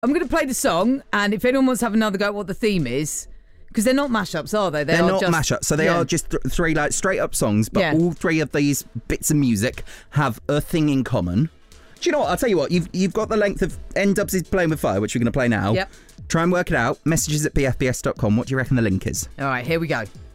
I'm going to play the song, and if anyone wants to have another go at what the theme is, because they're not mashups, are they? They're not mashups. So they are just three like straight up songs, but all three of these bits of music have a thing in common. Do you know what? I'll tell you what. You've got the length of N-Dubz is Playing with Fire, which we're going to play now. Yep. Try and work it out. Messages@bfbs.com. What do you reckon the link is? All right, here we go.